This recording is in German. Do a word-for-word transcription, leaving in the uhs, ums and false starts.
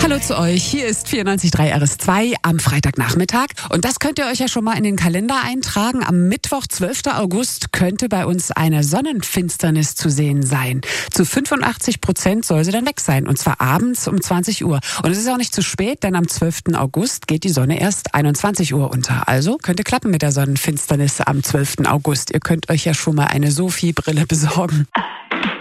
Hallo zu euch, hier ist vierundneunzig Komma drei R S zwei am Freitagnachmittag. Und das könnt ihr euch ja schon mal in den Kalender eintragen. Am Mittwoch, zwölften August, könnte bei uns eine Sonnenfinsternis zu sehen sein. Zu fünfundachtzig Prozent soll sie dann weg sein, und zwar abends um zwanzig Uhr. Und es ist auch nicht zu spät, denn am zwölften August geht die Sonne erst einundzwanzig Uhr unter. Also könnte klappen mit der Sonnenfinsternis am zwölften August. Ihr könnt euch ja schon mal eine Sophie-Brille besorgen.